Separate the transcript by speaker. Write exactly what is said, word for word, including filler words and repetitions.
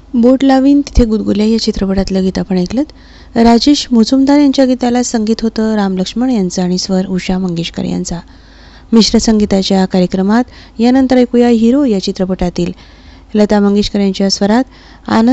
Speaker 1: बोट लावीन तिथे गुदगुल्या या चित्रपटातलं गीत आपण ऐकलं। राजेश मुजुमदार यांच्या गीताला संगीत होतं राम लक्ष्मण यांचं आणि स्वर उषा मंगेशकर यांचा। मिश्र संगीताच्या कार्यक्रमात यानंतर ऐकूया हिरो या चित्रपटातील लता मंगेशकर यांच्या स्वरात आनंद